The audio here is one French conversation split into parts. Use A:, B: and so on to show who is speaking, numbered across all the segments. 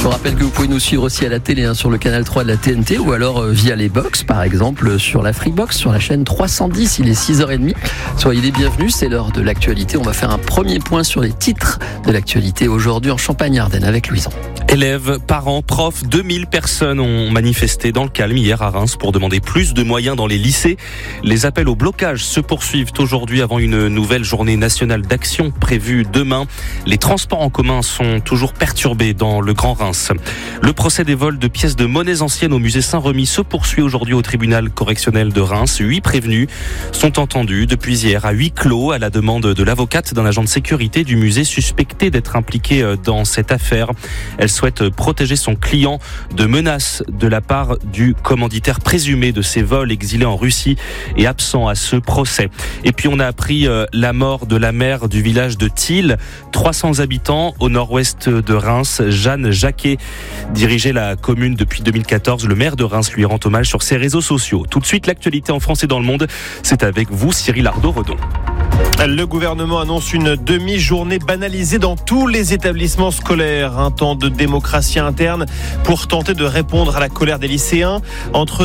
A: Je vous rappelle que vous pouvez nous suivre aussi à la télé sur le canal 3 de la TNT ou alors via les box, par exemple sur la Freebox, sur la chaîne 310. Il est 6h30. Soyez les bienvenus, c'est l'heure de l'actualité. On va faire un premier point sur les titres de l'actualité aujourd'hui en Champagne-Ardenne avec Louison.
B: Élèves, parents, profs, 2000 personnes ont manifesté dans le calme hier à Reims pour demander plus de moyens dans les lycées. Les appels au blocage se poursuivent aujourd'hui avant une nouvelle journée nationale d'action prévue demain. Les transports en commun sont toujours perturbés dans le Grand Reims. Le procès des vols de pièces de monnaie anciennes au musée Saint-Remy se poursuit aujourd'hui au tribunal correctionnel de Reims. 8 prévenus sont entendus depuis hier à huis clos à la demande de l'avocate d'un agent de sécurité du musée suspecté d'être impliqué dans cette affaire. Elle souhaite protéger son client de menaces de la part du commanditaire présumé de ces vols exilé en Russie et absent à ce procès. Et puis on a appris la mort de la maire du village de Thil, 300 habitants au nord-ouest de Reims. Jeanne Jacquet dirigeait la commune depuis 2014. Le maire de Reims lui rend hommage sur ses réseaux sociaux. Tout de suite, l'actualité en France et dans le monde, c'est avec vous, Cyril Ardo-Redon.
C: Le gouvernement annonce une demi-journée banalisée dans tous les établissements scolaires. Un temps de démocratie interne pour tenter de répondre à la colère des lycéens. Entre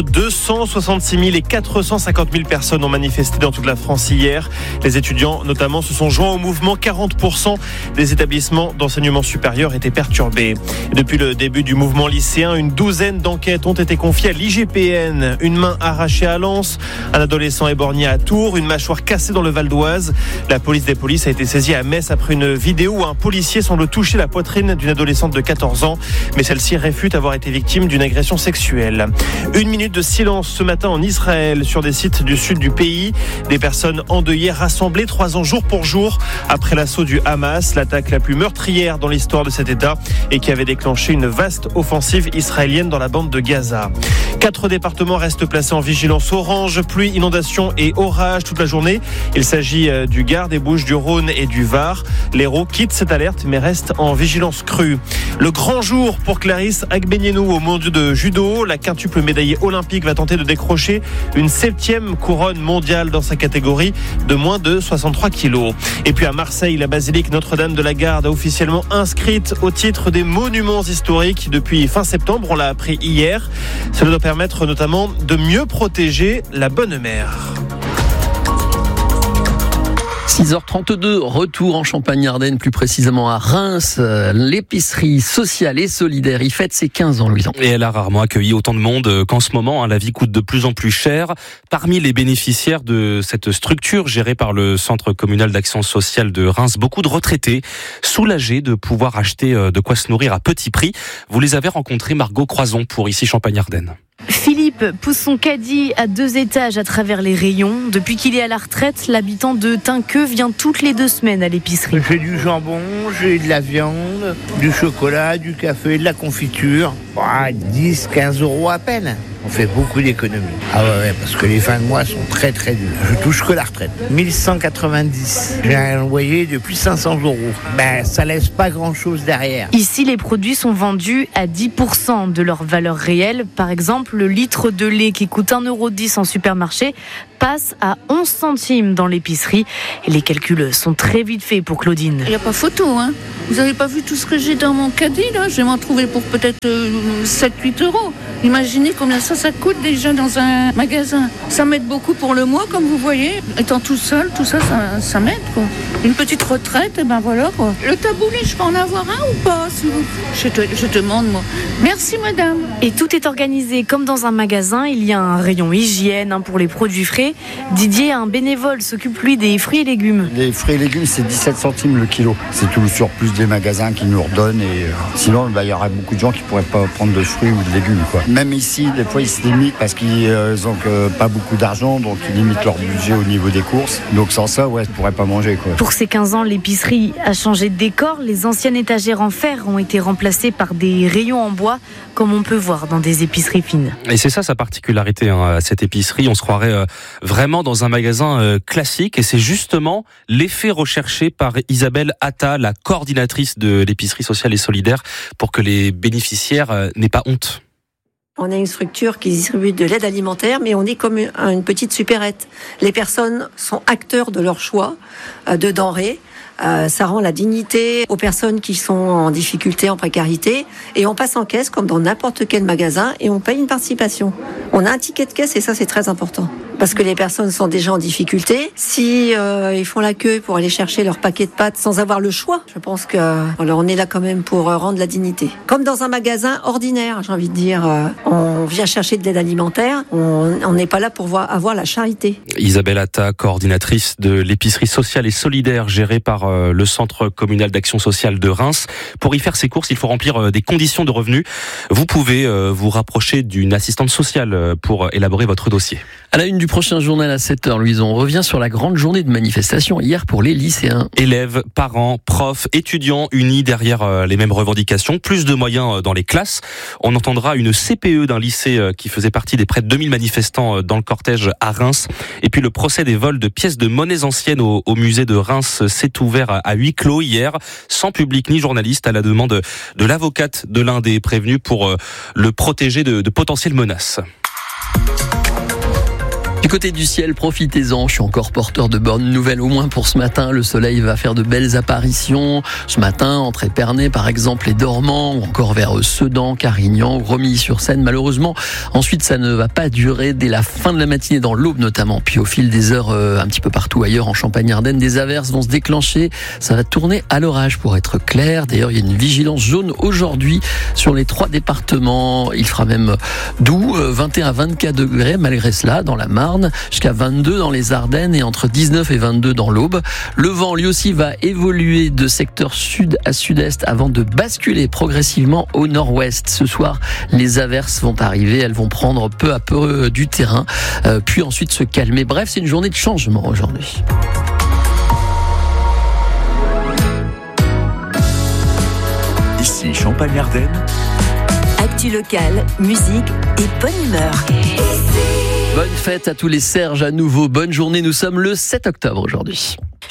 C: 266 000 et 450 000 personnes ont manifesté dans toute la France hier. Les étudiants, notamment, se sont joints au mouvement. 40% des établissements d'enseignement supérieur étaient perturbés. Depuis le début du mouvement lycéen, une douzaine d'enquêtes ont été confiées à l'IGPN. Une main arrachée à Lens, un adolescent éborgné à Tours, une mâchoire cassée dans le Val-d'Oise. La police des polices a été saisie à Metz après une vidéo où un policier semble toucher la poitrine d'une adolescente de 14 ans, mais celle-ci réfute avoir été victime d'une agression sexuelle. 1 minute de silence ce matin en Israël sur des sites du sud du pays. Des personnes endeuillées rassemblées 3 ans jour pour jour après l'assaut du Hamas, l'attaque la plus meurtrière dans l'histoire de cet État et qui avait déclenché une vaste offensive israélienne dans la bande de Gaza. 4 départements restent placés en vigilance orange, pluie, inondation et orage toute la journée. Il s'agit du Gard, des Bouches-du-Rhône et du Var. L'Hérault quitte cette alerte mais reste en vigilance crue. Le grand jour pour Clarisse Agbenienou au mondiaux de judo. La quintuple médaillée olympique va tenter de décrocher une 7e couronne mondiale dans sa catégorie de moins de 63 kilos. Et puis à Marseille, la basilique Notre-Dame de la Garde a officiellement inscrite au titre des monuments historiques depuis fin septembre. On l'a appris hier. Cela doit permettre notamment de mieux protéger la Bonne Mère.
A: 6h32, retour en Champagne-Ardenne, plus précisément à Reims. L'épicerie sociale et solidaire, il fête ses 15 ans, Louison.
B: Et elle a rarement accueilli autant de monde qu'en ce moment. La vie coûte de plus en plus cher. Parmi les bénéficiaires de cette structure gérée par le Centre communal d'action sociale de Reims, beaucoup de retraités soulagés de pouvoir acheter de quoi se nourrir à petit prix. Vous les avez rencontrés, Margot Croison, pour ici Champagne-Ardenne.
D: Philippe pousse son caddie à 2 étages à travers les rayons. Depuis qu'il est à la retraite, l'habitant de Tinqueux vient toutes les 2 semaines à l'épicerie.
E: J'ai du jambon, j'ai de la viande, du chocolat, du café, de la confiture. 10, 15 euros à peine. On fait beaucoup d'économies. Ah ouais, parce que les fins de mois sont très très dures. Je touche que la retraite. 1190. J'ai un loyer de plus de 500 euros. Ça laisse pas grand chose derrière.
D: Ici, les produits sont vendus à 10% de leur valeur réelle. Par exemple, le litre de lait qui coûte 1,10 € en supermarché passe à 11 centimes dans l'épicerie. Et les calculs sont très vite faits pour Claudine.
F: Il n'y a pas photo, hein. Vous n'avez pas vu tout ce que j'ai dans mon caddie, là? Je vais m'en trouver pour peut-être 7-8 euros. Imaginez combien ça coûte déjà dans un magasin. Ça m'aide beaucoup pour le mois, comme vous voyez. Étant tout seul, tout ça, ça m'aide, quoi. Une petite retraite, et ben voilà, quoi. Le taboulé, je peux en avoir un ou pas, s'il vous plaît? Je te demande, moi. Merci, madame.
D: Et tout est organisé comme dans un magasin. Il y a un rayon hygiène pour les produits frais. Didier, un bénévole, s'occupe lui des fruits et légumes.
G: Les fruits et légumes, c'est 17 centimes le kilo. C'est tout le surplus des magasins qui nous redonnent. Et sinon, il y aurait beaucoup de gens qui ne pourraient pas prendre de fruits ou de légumes, quoi. Même ici, des fois, ils se limitent parce qu'ils n'ont pas beaucoup d'argent, donc ils limitent leur budget au niveau des courses. Donc sans ça, ils ne pourraient pas manger, quoi.
D: Pour ces 15 ans, l'épicerie a changé de décor. Les anciennes étagères en fer ont été remplacées par des rayons en bois, comme on peut voir dans des épiceries fines.
B: Et c'est ça sa particularité, cette épicerie. On se croirait vraiment dans un magasin classique. Et c'est justement l'effet recherché par Isabelle Atta, la coordinatrice de l'épicerie sociale et solidaire, pour que les bénéficiaires n'aient pas honte.
H: On a une structure qui distribue de l'aide alimentaire, mais on est comme une petite supérette. Les personnes sont acteurs de leur choix de denrées. Ça rend la dignité aux personnes qui sont en difficulté, en précarité. Et on passe en caisse comme dans n'importe quel magasin et on paye une participation. On a un ticket de caisse et ça, c'est très important. Parce que les personnes sont déjà en difficulté. Si ils font la queue pour aller chercher leur paquet de pâtes sans avoir le choix, je pense que on est là quand même pour rendre la dignité. Comme dans un magasin ordinaire, j'ai envie de dire, on vient chercher de l'aide alimentaire, on n'est pas là pour avoir la charité.
B: Isabelle Atta, coordinatrice de l'épicerie sociale et solidaire gérée par le Centre communal d'action sociale de Reims. Pour y faire ses courses, il faut remplir des conditions de revenus. Vous pouvez vous rapprocher d'une assistante sociale pour élaborer votre dossier.
A: À la une du prochain journal à 7h, Louise, on revient sur la grande journée de manifestation hier pour les lycéens.
B: Élèves, parents, profs, étudiants unis derrière les mêmes revendications. Plus de moyens dans les classes. On entendra une CPE d'un lycée qui faisait partie des près de 2000 manifestants dans le cortège à Reims. Et puis le procès des vols de pièces de monnaies anciennes au musée de Reims s'est ouvert à huis clos hier, sans public ni journaliste, à la demande de l'avocate de l'un des prévenus pour le protéger de potentielles menaces.
A: Du côté du ciel, profitez-en. Je suis encore porteur de bonnes nouvelles, au moins pour ce matin. Le soleil va faire de belles apparitions. Ce matin, entre Épernay, par exemple, et Dormans, ou encore vers Sedan, Carignan, Romilly-sur-Seine. Malheureusement, ensuite, ça ne va pas durer dès la fin de la matinée, dans l'Aube notamment. Puis au fil des heures, un petit peu partout ailleurs, en Champagne-Ardenne, des averses vont se déclencher. Ça va tourner à l'orage, pour être clair. D'ailleurs, il y a une vigilance jaune aujourd'hui sur les 3 départements. Il fera même doux, 21 à 24 degrés, malgré cela, dans la Marne, jusqu'à 22 dans les Ardennes et entre 19 et 22 dans l'Aube. Le vent, lui aussi, va évoluer de secteur sud à sud-est avant de basculer progressivement au nord-ouest. Ce soir, les averses vont arriver, elles vont prendre peu à peu du terrain, puis ensuite se calmer. Bref, c'est une journée de changement aujourd'hui.
I: Ici Champagne-Ardenne.
J: Actu locale, musique et bonne humeur.
A: Bonne fête à tous les Serges à nouveau. Bonne journée. Nous sommes le 7 octobre aujourd'hui.